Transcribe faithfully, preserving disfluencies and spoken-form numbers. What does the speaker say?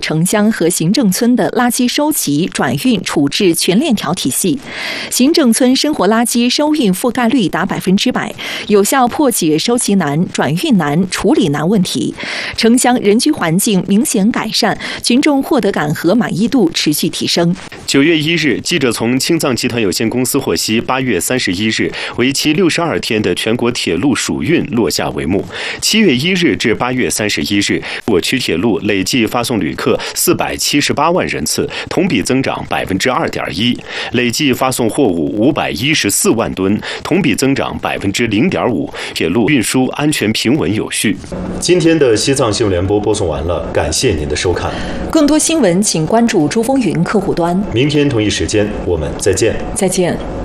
城乡和行政村的垃圾收集、转运、处置全链条体系，行政村生活垃圾收运覆盖率达百分之百，有效破解收集难、转运难、处理难问题。城乡人居环境明显改善，群众获得感和满意度持续提升。 九月一日，记者从青藏集团有限公司获悉，八月三十一日，为期六十二天的全国铁路暑运落下帷幕。七月一日至八月三十一日，我区铁路累计发送旅客四百七十八万人次，同比增长百分之二点一；累计发送货物五百一十四万吨，同比增长百分之零点五。铁路运输安全平稳有序。今天的西藏新闻联播播送完了，感谢您的收看。 更多新闻请关注珠风云客户端。 明天同一时间我们再见。 再见。